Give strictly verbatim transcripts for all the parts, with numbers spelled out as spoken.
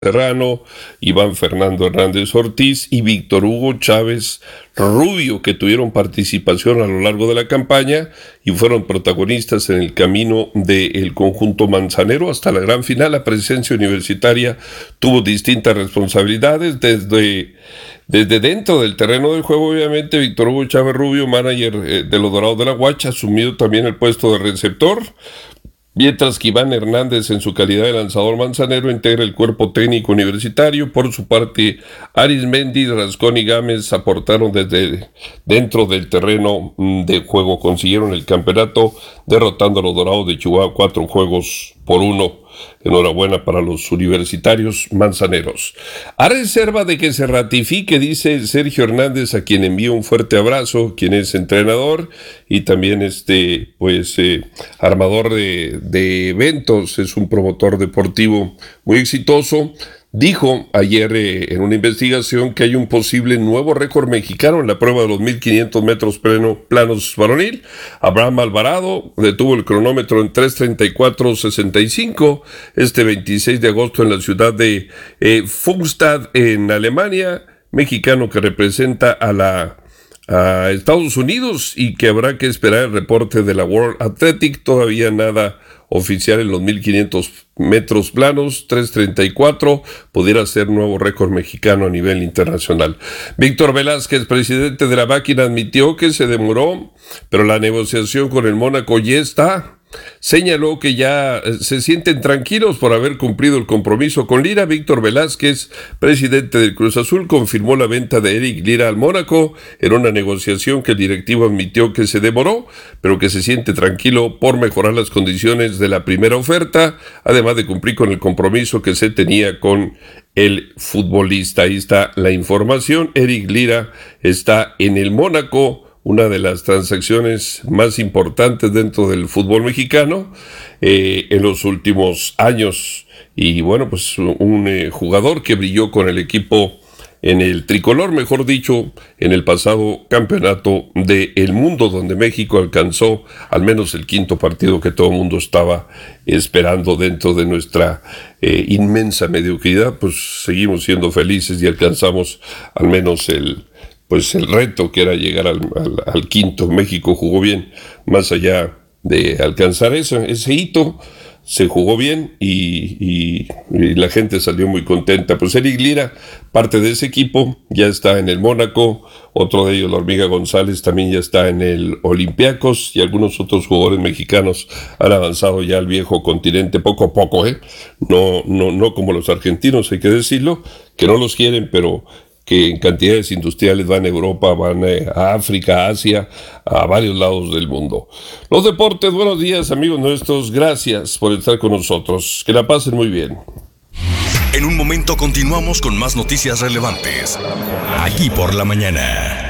Serrano, Iván Fernando Hernández Ortiz y Víctor Hugo Chávez Rubio, que tuvieron participación a lo largo de la campaña y fueron protagonistas en el camino del conjunto manzanero hasta la gran final. La presencia universitaria tuvo distintas responsabilidades desde, desde dentro del terreno del juego. Obviamente Víctor Hugo Chávez Rubio, manager eh, de los Dorados de la Guacha, asumió también el puesto de receptor, mientras que Iván Hernández, en su calidad de lanzador manzanero, integra el cuerpo técnico universitario. Por su parte, Arismendi, Rascón y Gámez aportaron desde dentro del terreno de juego. Consiguieron el campeonato derrotando a los Dorados de Chihuahua cuatro juegos por uno. Enhorabuena para los universitarios manzaneros. A reserva de que se ratifique, dice Sergio Hernández, a quien envía un fuerte abrazo, quien es entrenador y también este, pues, eh, armador de, de eventos, es un promotor deportivo muy exitoso. Dijo ayer eh, en una investigación que hay un posible nuevo récord mexicano en la prueba de los mil quinientos metros pleno, planos varonil. Abraham Alvarado detuvo el cronómetro en tres treinta y cuatro sesenta y cinco este veintiséis de agosto en la ciudad de eh, Pfungstadt, en Alemania, mexicano que representa a la a Estados Unidos y que habrá que esperar el reporte de la World Athletic. Todavía nada oficial en los mil quinientos metros planos. Tres treinta y cuatro pudiera ser nuevo récord mexicano a nivel internacional. Víctor Velázquez, presidente de la máquina, admitió que se demoró, pero la negociación con el Mónaco ya está. Señaló que ya se sienten tranquilos por haber cumplido el compromiso con Lira. Víctor Velázquez, presidente del Cruz Azul, confirmó la venta de Eric Lira al Mónaco en una negociación que el directivo admitió que se demoró, pero que se siente tranquilo por mejorar las condiciones de la primera oferta, además de cumplir con el compromiso que se tenía con el futbolista. Ahí está la información. Eric Lira está en el Mónaco, una de las transacciones más importantes dentro del fútbol mexicano eh, en los últimos años. Y bueno, pues un eh, jugador que brilló con el equipo en el tricolor, mejor dicho, en el pasado campeonato del mundo, donde México alcanzó al menos el quinto partido que todo el mundo estaba esperando. Dentro de nuestra eh, inmensa mediocridad, pues seguimos siendo felices y alcanzamos al menos el pues el reto que era llegar al, al, al quinto. México jugó bien, más allá de alcanzar eso, ese hito, se jugó bien y, y, y la gente salió muy contenta. Pues Eric Lira, parte de ese equipo, ya está en el Mónaco. Otro de ellos, la Hormiga González, también ya está en el Olympiacos, y algunos otros jugadores mexicanos han avanzado ya al viejo continente poco a poco, ¿eh? No, no, no como los argentinos, hay que decirlo, que no los quieren, pero que en cantidades industriales van a Europa, van a África, a Asia, a varios lados del mundo. Los deportes, buenos días amigos nuestros, gracias por estar con nosotros, que la pasen muy bien. En un momento continuamos con más noticias relevantes, aquí por la mañana.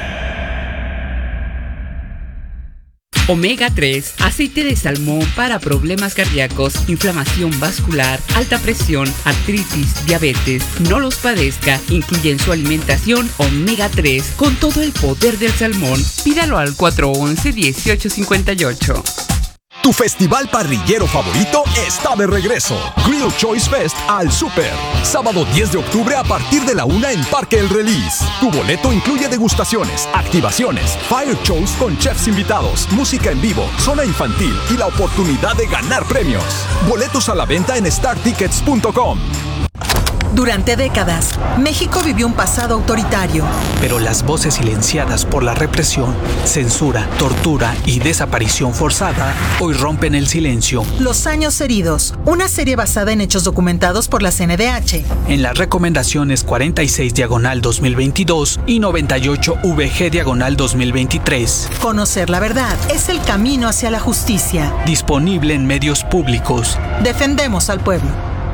Omega tres, aceite de salmón para problemas cardíacos, inflamación vascular, alta presión, artritis, diabetes. No los padezca. Incluye en su alimentación Omega tres con todo el poder del salmón. Pídalo al cuatro once dieciocho cincuenta y ocho. Tu festival parrillero favorito está de regreso. Grill Choice Fest al Super. Sábado diez de octubre a partir de la una en Parque El Release. Tu boleto incluye degustaciones, activaciones, fire shows con chefs invitados, música en vivo, zona infantil y la oportunidad de ganar premios. Boletos a la venta en star tickets punto com. Durante décadas, México vivió un pasado autoritario. Pero las voces silenciadas por la represión, censura, tortura y desaparición forzada hoy rompen el silencio. Los años heridos, una serie basada en hechos documentados por la C N D H. En las recomendaciones cuarenta y seis diagonal dos mil veintidós y noventa y ocho V G diagonal dos mil veintitrés. Conocer la verdad es el camino hacia la justicia. Disponible en medios públicos. Defendemos al pueblo.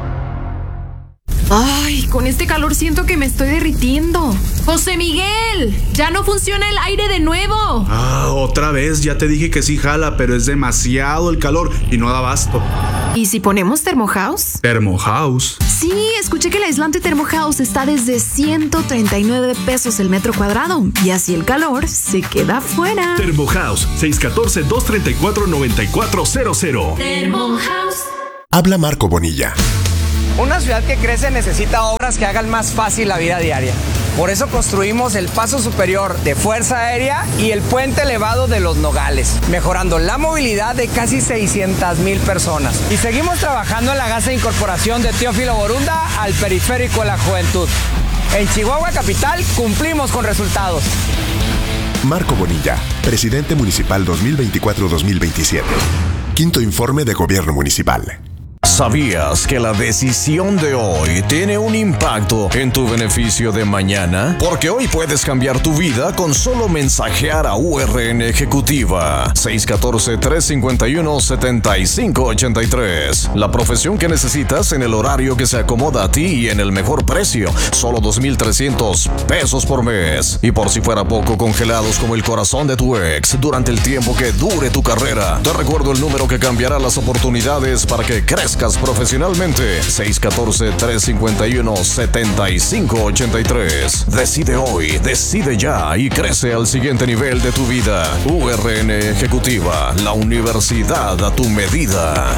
Ay, con este calor siento que me estoy derritiendo. ¡José Miguel! ¡Ya no funciona el aire de nuevo! Ah, otra vez, ya te dije que sí jala, pero es demasiado el calor y no da abasto. ¿Y si ponemos Thermohouse? ¿Thermohouse? Sí, escuché que el aislante Thermohouse está desde ciento treinta y nueve pesos el metro cuadrado. Y así el calor se queda fuera. Thermohouse, seis uno cuatro, dos tres cuatro, nueve cuatro cero cero. Thermohouse. Habla Marco Bonilla. Una ciudad que crece necesita obras que hagan más fácil la vida diaria. Por eso construimos el paso superior de Fuerza Aérea y el puente elevado de Los Nogales, mejorando la movilidad de casi seiscientas mil personas. Y seguimos trabajando en la gasa de incorporación de Teófilo Borunda al periférico de la juventud. En Chihuahua Capital cumplimos con resultados. Marco Bonilla, presidente municipal dos mil veinticuatro a dos mil veintisiete. Quinto informe de gobierno municipal. ¿Sabías que la decisión de hoy tiene un impacto en tu beneficio de mañana? Porque hoy puedes cambiar tu vida con solo mensajear a U R N Ejecutiva seis uno cuatro, tres cinco uno, siete cinco ocho tres. La profesión que necesitas en el horario que se acomoda a ti y en el mejor precio. Solo dos mil trescientos pesos por mes. Y por si fuera poco, congelados como el corazón de tu ex durante el tiempo que dure tu carrera. Te recuerdo el número que cambiará las oportunidades para que crezcas profesionalmente. seis uno cuatro, tres cinco uno, siete cinco ocho tres. Decide hoy, decide ya y crece al siguiente nivel de tu vida. U R N Ejecutiva, la universidad a tu medida.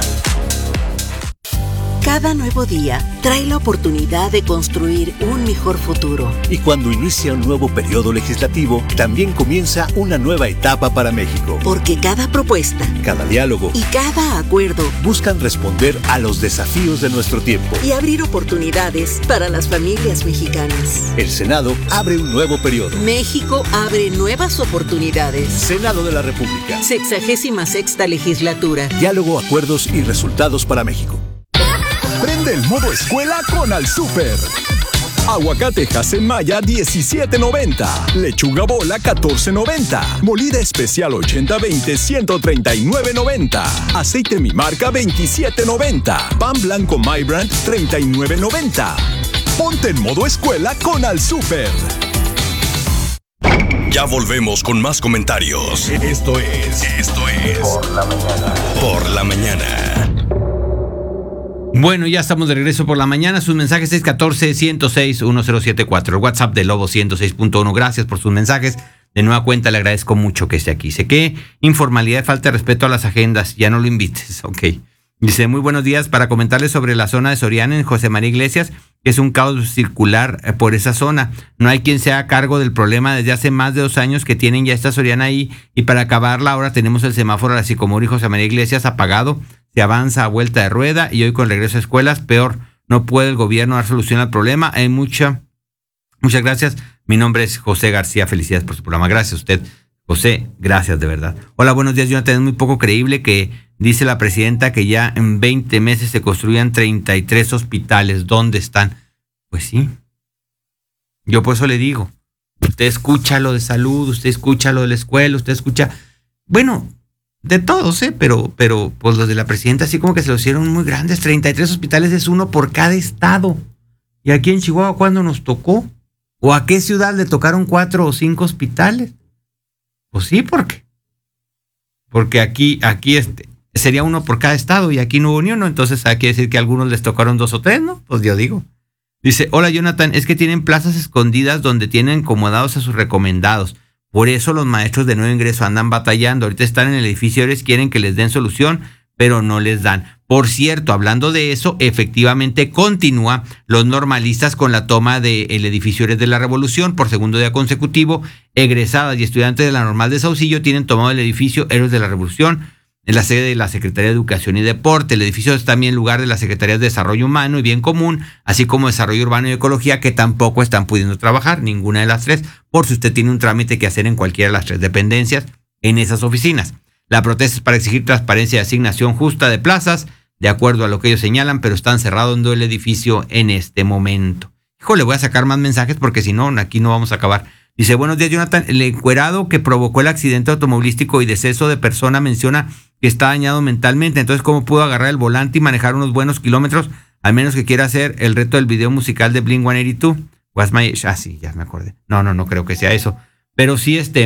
Cada nuevo día trae la oportunidad de construir un mejor futuro. Y cuando inicia un nuevo periodo legislativo, también comienza una nueva etapa para México. Porque cada propuesta, cada diálogo y cada acuerdo buscan responder a los desafíos de nuestro tiempo y abrir oportunidades para las familias mexicanas. El Senado abre un nuevo periodo. México abre nuevas oportunidades. Senado de la República. Sexagésima sexta legislatura. Diálogo, acuerdos y resultados para México. Prende el modo escuela con Al Súper. Aguacate Hass-en-Maya diecisiete noventa. Lechuga bola catorce noventa. Molida especial ochenta veinte ciento treinta y nueve noventa. Aceite Mi Marca veintisiete noventa. Pan blanco My Brand treinta y nueve noventa. Ponte en modo escuela con Al Súper. Ya volvemos con más comentarios. Esto es, esto es Por la Mañana. Por la Mañana. Bueno, ya estamos de regreso por la mañana. Sus mensajes seis uno cuatro, uno cero seis, uno cero siete cuatro. El WhatsApp de Lobo ciento seis punto uno. Gracias por sus mensajes. De nueva cuenta, le agradezco mucho que esté aquí. Sé que informalidad, falta de respeto a las agendas. Ya no lo invites. Ok. Dice, muy buenos días. Para comentarles sobre la zona de Soriana en José María Iglesias, que es un caos circular por esa zona. No hay quien sea a cargo del problema desde hace más de dos años que tienen ya esta Soriana ahí. Y para acabarla, ahora tenemos el semáforo de la Sicomoro y José María Iglesias apagado. Se avanza a vuelta de rueda y hoy con regreso a escuelas, peor. No puede el gobierno dar solución al problema. Hay mucha, muchas gracias. Mi nombre es José García. Felicidades por su programa. Gracias a usted, José. Gracias de verdad. Hola, buenos días, Jonathan. Es muy poco creíble que dice la presidenta que ya en veinte meses se construyan treinta y tres hospitales. ¿Dónde están? Pues sí. Yo por eso le digo. Usted escucha lo de salud, usted escucha lo de la escuela, usted escucha... Bueno... De todos, ¿eh? Pero, pero pues los de la presidenta así como que se los hicieron muy grandes. treinta y tres hospitales es uno por cada estado. ¿Y aquí en Chihuahua cuándo nos tocó? ¿O a qué ciudad le tocaron cuatro o cinco hospitales? Pues sí, ¿por qué? Porque aquí, aquí este, sería uno por cada estado y aquí no hubo ni uno. Entonces hay que decir que a algunos les tocaron dos o tres, ¿no? Pues yo digo. Dice, hola Jonathan, es que tienen plazas escondidas donde tienen acomodados a sus recomendados. Por eso los maestros de nuevo ingreso andan batallando. Ahorita están en el edificio Eres, quieren que les den solución, pero no les dan. Por cierto, hablando de eso, efectivamente continúa los normalistas con la toma del edificio Eres de la Revolución por segundo día consecutivo. Egresadas y estudiantes de la Normal de Saucillo tienen tomado el edificio Héroes de la Revolución, en la sede de la Secretaría de Educación y Deporte. El edificio es también lugar de la Secretaría de Desarrollo Humano y Bien Común, así como Desarrollo Urbano y Ecología, que tampoco están pudiendo trabajar, ninguna de las tres, por si usted tiene un trámite que hacer en cualquiera de las tres dependencias en esas oficinas. La protesta es para exigir transparencia y asignación justa de plazas, de acuerdo a lo que ellos señalan, pero están cerrando el edificio en este momento. Híjole, voy a sacar más mensajes porque si no, aquí no vamos a acabar. Dice, buenos días, Jonathan. El encuerado que provocó el accidente automovilístico y deceso de persona menciona que está dañado mentalmente. Entonces, ¿cómo pudo agarrar el volante y manejar unos buenos kilómetros? Al menos que quiera hacer el reto del video musical de Blink ciento ochenta y dos. Was my... Ah, sí, ya me acordé. No, no, no creo que sea eso. Pero sí, este...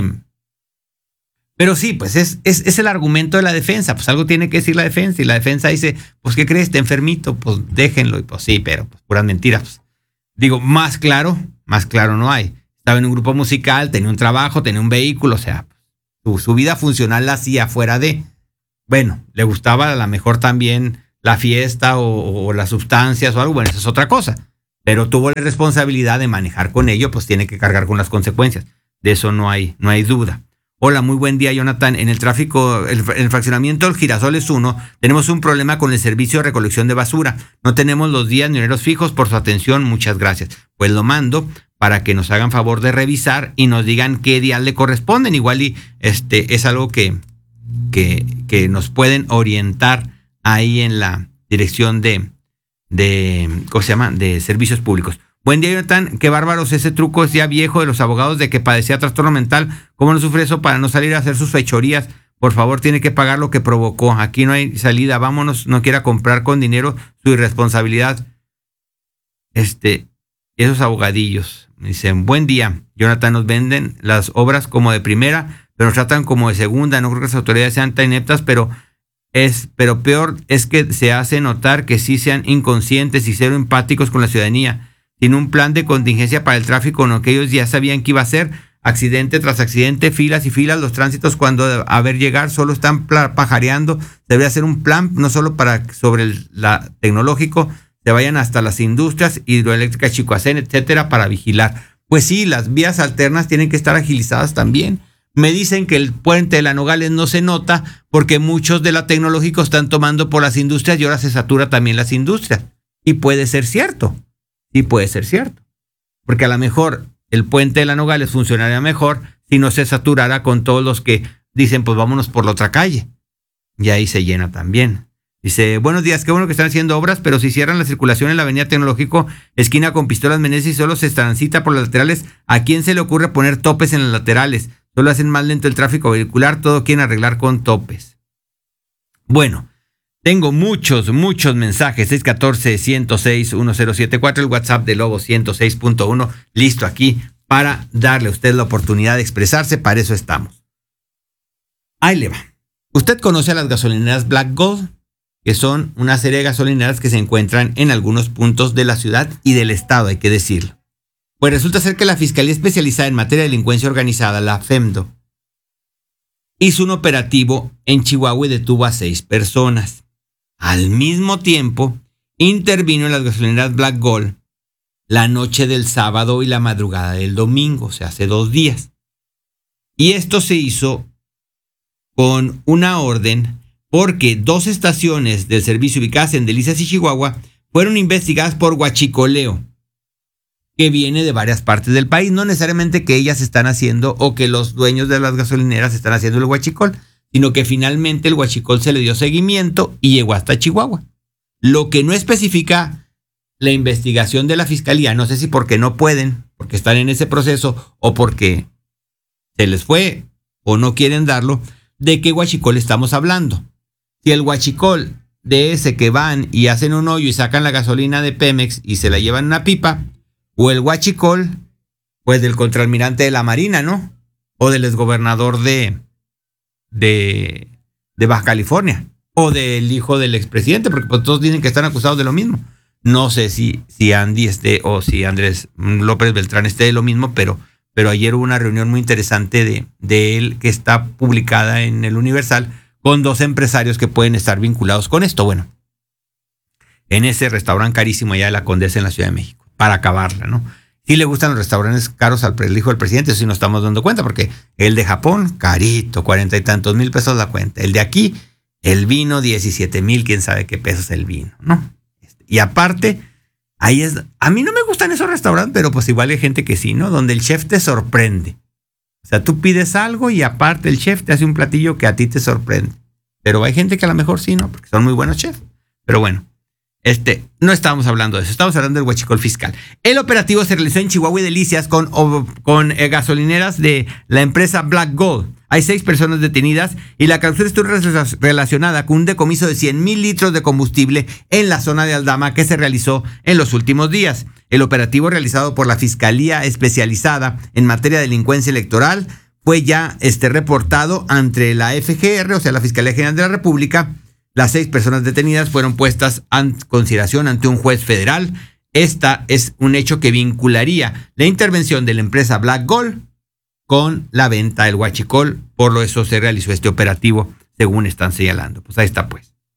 Pero sí, pues es, es, es el argumento de la defensa. Pues algo tiene que decir la defensa. Y la defensa dice, pues, ¿qué crees? Está enfermito. Pues déjenlo. Y pues sí, pero pues puras mentiras. Pues. Digo, más claro, más claro no hay. Estaba en un grupo musical, tenía un trabajo, tenía un vehículo, o sea, su, su vida funcional la hacía fuera de... Bueno, le gustaba a lo mejor también la fiesta o, o las sustancias o algo, bueno, eso es otra cosa. Pero tuvo la responsabilidad de manejar con ello, pues tiene que cargar con las consecuencias. De eso no hay, no hay duda. Hola, muy buen día, Jonathan. En el tráfico, el, el fraccionamiento del Girasoles uno, tenemos un problema con el servicio de recolección de basura. No tenemos los días ni horarios fijos. Por su atención, muchas gracias. Pues lo mando para que nos hagan favor de revisar y nos digan qué días le corresponden. Igual y este es algo que, que, que nos pueden orientar ahí en la dirección de, de, ¿cómo se llama? De servicios públicos. Buen día, Jonathan. Qué bárbaros, ese truco es ya viejo de los abogados de que padecía trastorno mental. ¿Cómo no sufre eso para no salir a hacer sus fechorías? Por favor, tiene que pagar lo que provocó. Aquí no hay salida. Vámonos, no quiera comprar con dinero su irresponsabilidad. Este, esos abogadillos. Dicen, buen día, Jonathan, nos venden las obras como de primera, pero nos tratan como de segunda. No creo que las autoridades sean tan ineptas, pero es, pero peor es que se hace notar que sí sean inconscientes y cero empáticos con la ciudadanía. Sin un plan de contingencia para el tráfico, no, que ellos ya sabían que iba a ser accidente tras accidente, filas y filas, los tránsitos cuando a ver llegar solo están pajareando. Debería ser un plan no solo para sobre el la tecnológico, se vayan hasta las industrias hidroeléctricas, Chicoacén, etcétera, para vigilar. Pues sí, las vías alternas tienen que estar agilizadas también. Me dicen que el puente de la Nogales no se nota porque muchos de la tecnológico están tomando por las industrias y ahora se satura también las industrias. Y puede ser cierto. Sí puede ser cierto, porque a lo mejor el puente de la Nogales funcionaría mejor si no se saturara con todos los que dicen, pues vámonos por la otra calle. Y ahí se llena también. Dice, buenos días, qué bueno que están haciendo obras, pero si cierran la circulación en la avenida Tecnológico, esquina con Pistolas Meneses y solo se transita por las laterales, ¿a quién se le ocurre poner topes en las laterales? Solo hacen más lento el tráfico vehicular, todo quieren arreglar con topes. Bueno. Tengo muchos, muchos mensajes. seis uno cuatro, uno cero seis, uno cero siete cuatro, el WhatsApp de Lobo ciento seis punto uno, listo aquí para darle a usted la oportunidad de expresarse. Para eso estamos. Ahí le va. ¿Usted conoce a las gasolineras Black Gold? Que son una serie de gasolineras que se encuentran en algunos puntos de la ciudad y del estado, hay que decirlo. Pues resulta ser que la Fiscalía Especializada en Materia de Delincuencia Organizada, la FEMDO, hizo un operativo en Chihuahua y detuvo a seis personas. Al mismo tiempo, intervino en las gasolineras Black Gold la noche del sábado y la madrugada del domingo, o sea, hace dos días. Y esto se hizo con una orden porque dos estaciones del servicio ubicadas en Delicias y Chihuahua fueron investigadas por huachicoleo, que viene de varias partes del país. No necesariamente que ellas están haciendo o que los dueños de las gasolineras están haciendo el huachicol, sino que finalmente el huachicol se le dio seguimiento y llegó hasta Chihuahua. Lo que no especifica la investigación de la fiscalía, no sé si porque no pueden, porque están en ese proceso, o porque se les fue o no quieren darlo, de qué huachicol estamos hablando. Si el huachicol de ese que van y hacen un hoyo y sacan la gasolina de Pemex y se la llevan en una pipa, o el huachicol, pues del contraalmirante de la Marina, ¿no? O del exgobernador de... De, de Baja California o del hijo del expresidente, porque pues, todos dicen que están acusados de lo mismo. No sé si, si Andy esté o si Andrés López Beltrán esté de lo mismo, pero, pero ayer hubo una reunión muy interesante de, de él que está publicada en el Universal con dos empresarios que pueden estar vinculados con esto. Bueno, en ese restaurante carísimo allá de la Condesa en la Ciudad de México, para acabarla, ¿no? Sí le gustan los restaurantes caros al hijo del presidente, eso sí nos estamos dando cuenta, porque el de Japón, carito, cuarenta y tantos mil pesos la cuenta. El de aquí, el vino, diecisiete mil, quién sabe qué pesos el vino, ¿no? Y aparte, ahí es, a mí no me gustan esos restaurantes, pero pues igual hay gente que sí, ¿no? Donde el chef te sorprende. O sea, tú pides algo y aparte el chef te hace un platillo que a ti te sorprende. Pero hay gente que a lo mejor sí, ¿no? Porque son muy buenos chefs. Pero bueno. Este, no estábamos hablando de eso, estamos hablando del huachicol fiscal. El operativo se realizó en Chihuahua y Delicias con, con eh, gasolineras de la empresa Black Gold. Hay seis personas detenidas y la captura estuvo relacionada con un decomiso de cien mil litros de combustible en la zona de Aldama que se realizó en los últimos días. El operativo realizado por la Fiscalía Especializada en Materia de Delincuencia Electoral fue ya este, reportado ante la F G R, o sea, la Fiscalía General de la República. Las seis personas detenidas fueron puestas en consideración ante un juez federal. Esta es un hecho que vincularía la intervención de la empresa Black Gold con la venta del huachicol. Por lo eso se realizó este operativo, según están señalando. Pues ahí está, pues.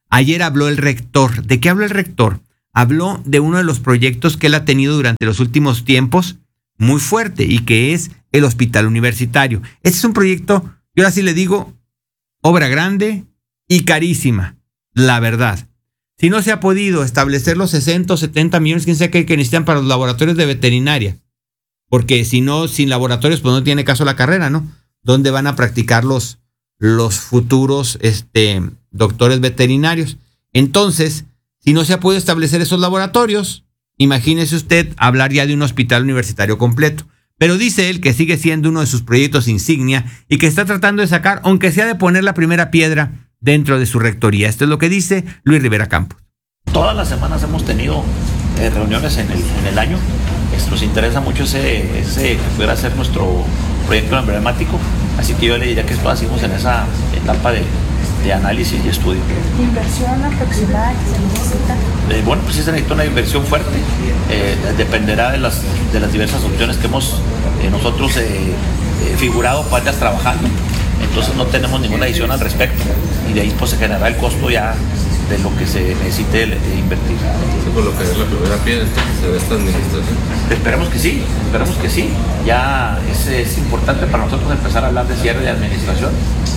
Ayer habló el rector. ¿De qué habló el rector? Habló de uno de los proyectos que él ha tenido durante los últimos tiempos muy fuerte y que es el hospital universitario. Este es un proyecto, yo ahora sí le digo, obra grande y carísima, la verdad. Si no se ha podido establecer los sesenta o setenta millones, quién sabe qué que necesitan para los laboratorios de veterinaria, porque si no, sin laboratorios, pues no tiene caso la carrera, ¿no? ¿Dónde van a practicar los, los futuros este, doctores veterinarios? Entonces, si no se ha podido establecer esos laboratorios, imagínese usted hablar ya de un hospital universitario completo. Pero dice él que sigue siendo uno de sus proyectos insignia y que está tratando de sacar, aunque sea de poner la primera piedra dentro de su rectoría. Esto es lo que dice Luis Rivera Campos. Todas las semanas hemos tenido eh, reuniones en el, en el año. Es, nos interesa mucho ese, ese que pudiera ser nuestro proyecto emblemático. Así que yo le diría que todavía seguimos en esa etapa de, de análisis y estudio. ¿Inversión aproximada que se necesita? Eh, bueno, pues sí se necesita una inversión fuerte. Eh, dependerá de las, de las diversas opciones que hemos eh, nosotros eh, eh, figurado para irlas trabajando. Entonces no tenemos ninguna decisión al respecto y de ahí pues se generará el costo ya de lo que se necesite de, de invertir. ¿Eso por lo que es la primera piedra de esta administración? Esperemos que sí, esperemos que sí. Ya es, es importante para nosotros empezar a hablar de cierre de administración.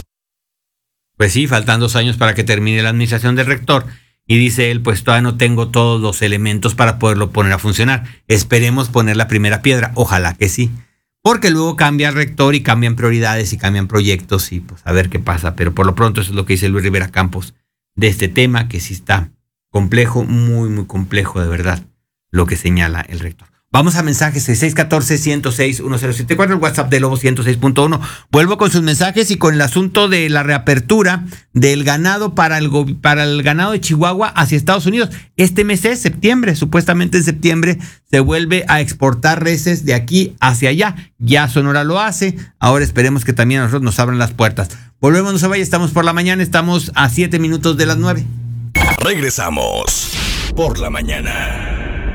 Pues sí, faltan dos años para que termine la administración del rector. Y dice él, pues todavía no tengo todos los elementos para poderlo poner a funcionar. Esperemos poner la primera piedra, ojalá que sí. Porque luego cambia el rector y cambian prioridades y cambian proyectos y pues a ver qué pasa. Pero por lo pronto eso es lo que dice Luis Rivera Campos de este tema, que sí está complejo, muy, muy complejo de verdad, lo que señala el rector. Vamos a mensajes de seis uno cuatro, uno cero seis, uno cero siete cuatro, el WhatsApp de Lobo ciento seis punto uno. Vuelvo con sus mensajes y con el asunto de la reapertura del ganado para el, para el ganado de Chihuahua hacia Estados Unidos. Este mes es septiembre, supuestamente en septiembre se vuelve a exportar reses de aquí hacia allá. Ya Sonora lo hace, ahora esperemos que también a nosotros nos abran las puertas. Volvemos, no se vaya, estamos por la mañana, estamos a siete minutos de las nueve. Regresamos por la mañana.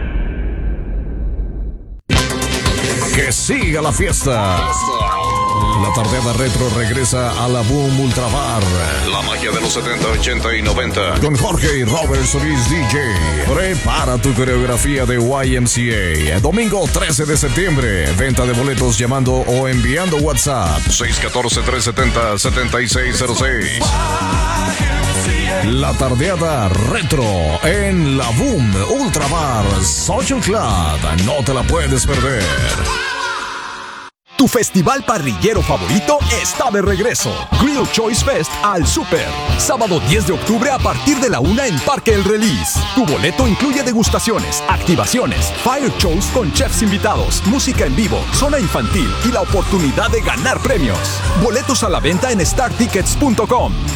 Que siga la fiesta. La tardeada retro regresa a la Boom Ultra Bar. La magia de los setenta, ochenta y noventa. Con Jorge y Robert Solís D J. Prepara tu coreografía de Y M C A. Domingo trece de septiembre. Venta de boletos llamando o enviando WhatsApp. seis uno cuatro, tres siete cero, siete seis cero seis. La tardeada retro en la Boom Ultra Bar Social Club. No te la puedes perder. Tu festival parrillero favorito está de regreso. Grill Choice Fest al Super. Sábado diez de octubre a partir de la una en Parque El Release. Tu boleto incluye degustaciones, activaciones, fire shows con chefs invitados, música en vivo, zona infantil y la oportunidad de ganar premios. Boletos a la venta en star tickets punto com.